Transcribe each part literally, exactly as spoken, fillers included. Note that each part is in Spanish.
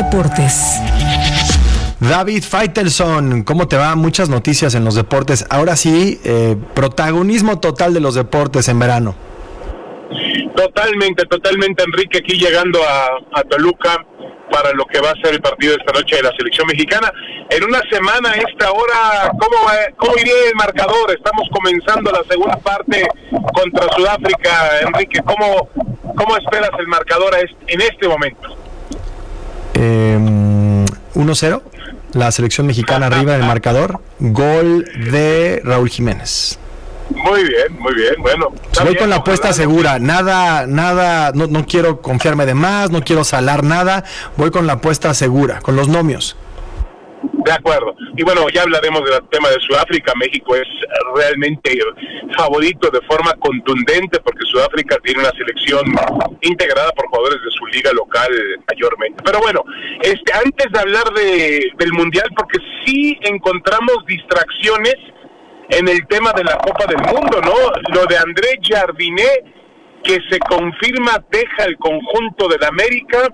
Deportes. David Faitelson, ¿cómo te va? Muchas noticias en los deportes. Ahora sí, eh, protagonismo total de los deportes en verano. Totalmente, totalmente, Enrique, aquí llegando a, a Toluca para lo que va a ser el partido de esta noche de la selección mexicana. En una semana a esta hora, ¿cómo, va, cómo iría el marcador? Estamos comenzando la segunda parte contra Sudáfrica. Enrique, ¿cómo, cómo esperas el marcador a este, en este momento? Eh, uno cero, la selección mexicana arriba en el marcador, gol de Raúl Jiménez. Muy bien, muy bien, bueno. Voy con la apuesta segura, nada, nada, no, no quiero confiarme de más, no quiero salar nada, voy con la apuesta segura, con los nomios. De acuerdo, y bueno, ya hablaremos del tema de Sudáfrica. México es realmente favorito de forma contundente porque Sudáfrica tiene una selección integrada por jugadores de su liga local mayormente. Pero bueno, este antes de hablar de, del Mundial, porque sí encontramos distracciones en el tema de la Copa del Mundo, ¿no? Lo de André Jardiné, que se confirma deja el conjunto del América,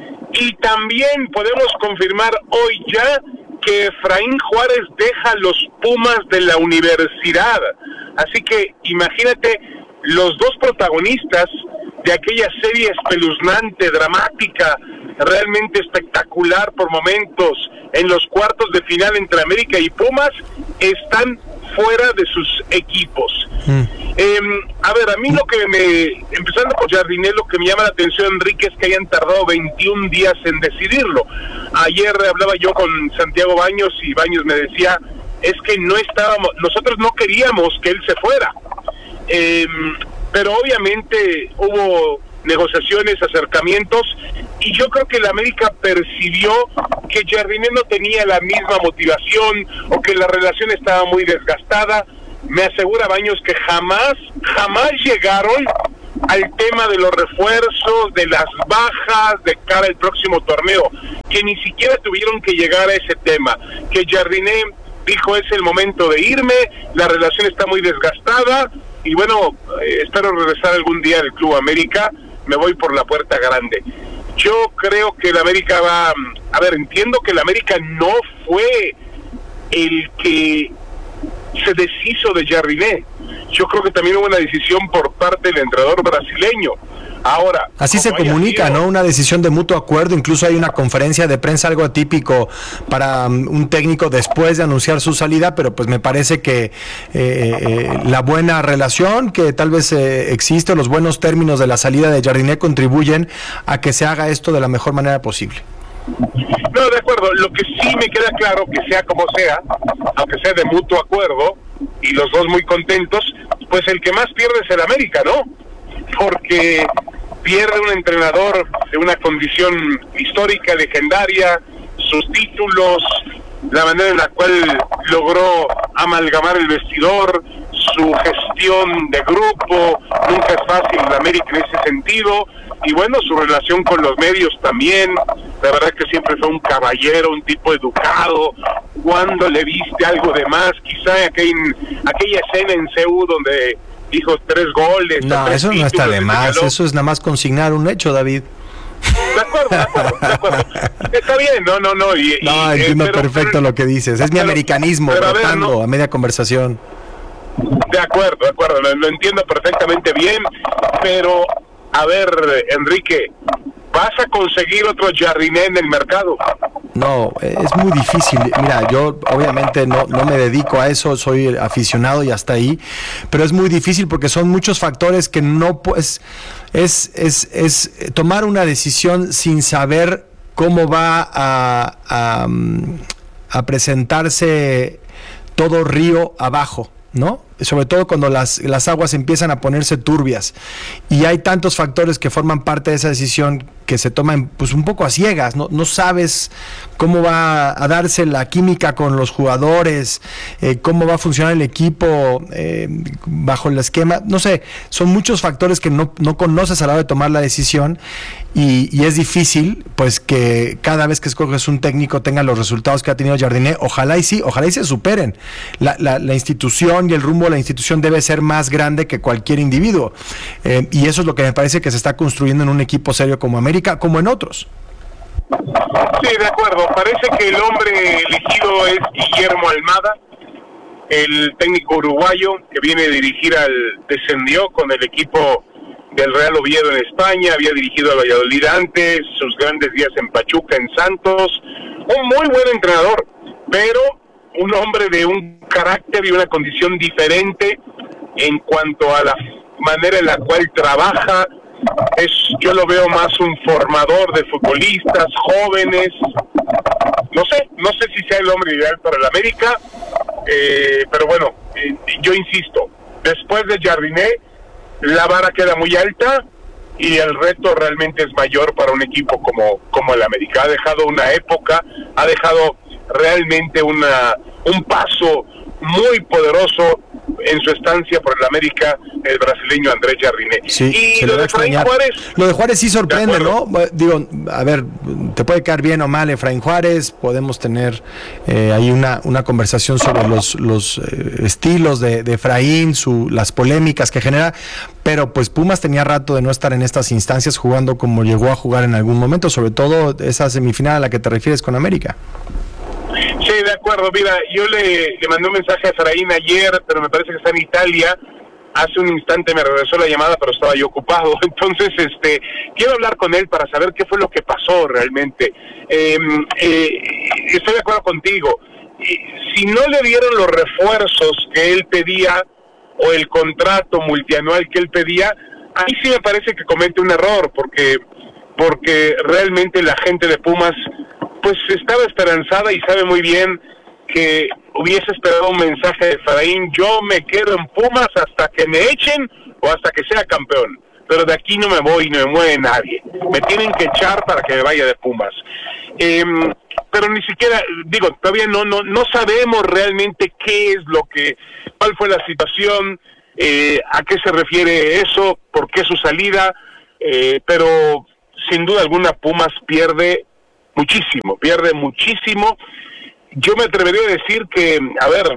y también podemos confirmar hoy ya que Efraín Juárez deja los Pumas de la universidad. Así que imagínate, los dos protagonistas de aquella serie espeluznante, dramática, realmente espectacular por momentos, en los cuartos de final entre América y Pumas, están fuera de sus equipos. Mm. Eh, a ver, a mí lo que me, empezando por Jardiné, lo que me llama la atención, Enrique, es que hayan tardado veintiún días en decidirlo. Ayer hablaba yo con Santiago Baños y Baños me decía, es que no estábamos, nosotros no queríamos que él se fuera. Eh, pero obviamente hubo negociaciones, acercamientos, y yo creo que el América percibió que Jardiné no tenía la misma motivación o que la relación estaba muy desgastada. Me asegura Baños que jamás, jamás llegaron al tema de los refuerzos, de las bajas de cara al próximo torneo, que ni siquiera tuvieron que llegar a ese tema, que Jardiné dijo es el momento de irme, la relación está muy desgastada, y bueno, eh, espero regresar algún día al Club América, me voy por la puerta grande. Yo creo que el América va, a ver, entiendo que el América no fue el que se deshizo de Jardiné. Yo creo que también hubo una decisión por parte del entrenador brasileño. Ahora, así se comunica, sido, ¿no? Una decisión de mutuo acuerdo, incluso hay una conferencia de prensa, algo atípico para um, un técnico después de anunciar su salida, pero pues me parece que eh, eh, la buena relación que tal vez eh, existe, los buenos términos de la salida de Jardiné contribuyen a que se haga esto de la mejor manera posible. No, de acuerdo, lo que sí me queda claro, que sea como sea, aunque sea de mutuo acuerdo, y los dos muy contentos, pues el que más pierde es el América, ¿no? Porque pierde un entrenador de una condición histórica, legendaria, sus títulos, la manera en la cual logró amalgamar el vestidor, su gestión de grupo, nunca es fácil en América en ese sentido, y bueno, su relación con los medios también, la verdad que siempre fue un caballero, un tipo educado. Cuando le viste algo de más, quizá aquel, aquella escena en C U donde dijo tres goles. No, tres eso no está de más, eso es nada más consignar un hecho, David. De acuerdo, de acuerdo, de acuerdo. Está bien, no, no, no. Y, no, y, entiendo eh, pero, perfecto pero, lo que dices, es pero, mi americanismo, pero, rotando a, ver, ¿no? a media conversación. De acuerdo, de acuerdo, lo, lo entiendo perfectamente bien, pero, a ver, Enrique, ¿vas a conseguir otro Jardiné en el mercado? No, es muy difícil. Mira, yo obviamente no, no me dedico a eso, soy aficionado y hasta ahí, pero es muy difícil porque son muchos factores que no puedes, es, es, es tomar una decisión sin saber cómo va a, a, a presentarse todo río abajo, ¿no? Sobre todo cuando las, las aguas empiezan a ponerse turbias y hay tantos factores que forman parte de esa decisión que se toman pues un poco a ciegas, no, no sabes cómo va a darse la química con los jugadores, eh, cómo va a funcionar el equipo eh, bajo el esquema, no sé, son muchos factores que no, no conoces a la hora de tomar la decisión y, y es difícil pues que cada vez que escoges un técnico tenga los resultados que ha tenido Jardiné, ojalá y sí, ojalá y se superen, la, la, la institución y el rumbo de la institución debe ser más grande que cualquier individuo eh, y eso es lo que me parece que se está construyendo en un equipo serio como América, como en otros. Sí, de acuerdo. Parece que el hombre elegido es Guillermo Almada, el técnico uruguayo que viene a dirigir al... descendió con el equipo del Real Oviedo en España, había dirigido a Valladolid antes, sus grandes días en Pachuca, en Santos. Un muy buen entrenador, pero un hombre de un carácter y una condición diferente en cuanto a la manera en la cual trabaja. Es, yo lo veo más un formador de futbolistas jóvenes. No sé, no sé si sea el hombre ideal para el América, eh, pero bueno, eh, yo insisto, después de Jardiné, la vara queda muy alta y el reto realmente es mayor para un equipo como, como el América. Ha dejado una época, ha dejado realmente una un paso muy poderoso en su estancia por el América, el brasileño Andrés Jardiné. Sí, y lo de Efraín Juárez... Lo de Juárez sí sorprende, ¿no? Digo, a ver, te puede caer bien o mal Efraín Juárez, podemos tener eh, ahí una, una conversación sobre los, los eh, estilos de, de Efraín, su, las polémicas que genera, pero pues Pumas tenía rato de no estar en estas instancias jugando como llegó a jugar en algún momento, sobre todo esa semifinal a la que te refieres con América. Sí, de acuerdo. Mira, yo le, le mandé un mensaje a Efraín ayer, pero me parece que está en Italia. Hace un instante me regresó la llamada, pero estaba yo ocupado. Entonces, este, quiero hablar con él para saber qué fue lo que pasó realmente. Eh, eh, estoy de acuerdo contigo. Si no le dieron los refuerzos que él pedía o el contrato multianual que él pedía, ahí sí me parece que comete un error, porque porque realmente la gente de Pumas pues estaba esperanzada y sabe muy bien que hubiese esperado un mensaje de Efraín: yo me quedo en Pumas hasta que me echen o hasta que sea campeón, pero de aquí no me voy, no me mueve nadie, me tienen que echar para que me vaya de Pumas. Eh, pero ni siquiera, digo, todavía no no no sabemos realmente qué es lo que, cuál fue la situación, eh, a qué se refiere eso, por qué su salida, eh, pero sin duda alguna Pumas pierde muchísimo, pierde muchísimo. Yo me atrevería a decir que, a ver,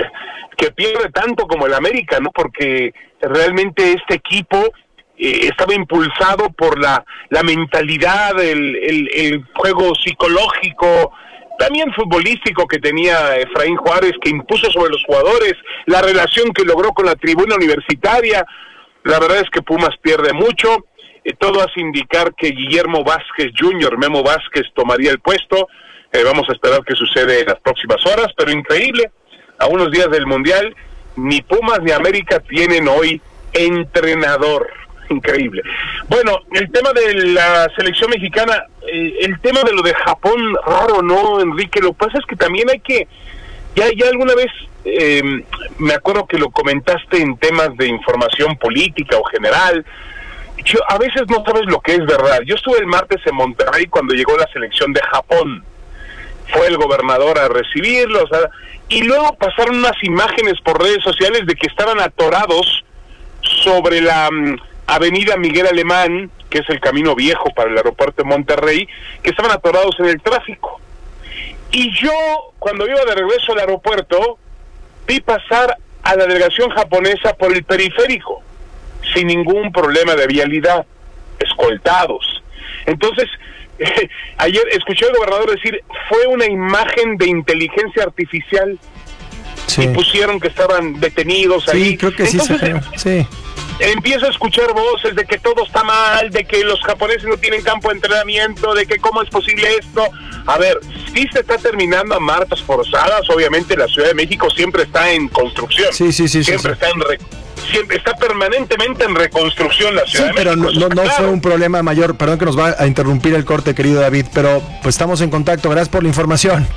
que pierde tanto como el América, ¿no? Porque realmente este equipo eh, estaba impulsado por la, la mentalidad, el, el, el juego psicológico, también futbolístico que tenía Efraín Juárez, que impuso sobre los jugadores, la relación que logró con la tribuna universitaria. La verdad es que Pumas pierde mucho. Eh, todo hace indicar que Guillermo Vázquez junior, Memo Vázquez, tomaría el puesto. Eh, vamos a esperar qué sucede en las próximas horas, pero increíble, a unos días del Mundial, ni Pumas ni América tienen hoy entrenador. Increíble. Bueno, el tema de la selección mexicana, eh, el tema de lo de Japón, raro, ¿no, Enrique? Lo que pasa es que también hay que, ya, ya alguna vez, eh, me acuerdo que lo comentaste en temas de información política o general. Yo, a veces no sabes lo que es verdad. Yo estuve el martes en Monterrey cuando llegó la selección de Japón. Fue el gobernador a recibirlos, o sea, y luego pasaron unas imágenes por redes sociales de que estaban atorados sobre la um, avenida Miguel Alemán, que es el camino viejo para el aeropuerto de Monterrey, que estaban atorados en el tráfico. Y yo, cuando iba de regreso al aeropuerto, vi pasar a la delegación japonesa por el periférico, sin ningún problema de vialidad, escoltados. Entonces, eh, ayer escuché al gobernador decir, fue una imagen de inteligencia artificial, sí. Y pusieron que estaban detenidos sí, ahí. Sí, creo que Entonces, sí, se sí. Empiezo a escuchar voces de que todo está mal, de que los japoneses no tienen campo de entrenamiento, de que cómo es posible esto. A ver, sí se está terminando a marchas forzadas, obviamente la Ciudad de México siempre está en construcción. Sí, sí, sí. Siempre sí, sí. está en re, siempre está permanentemente en reconstrucción la Ciudad sí, de México. Pero no, no, no claro. fue un problema mayor, perdón que nos va a interrumpir el corte, querido David, pero pues estamos en contacto, gracias por la información.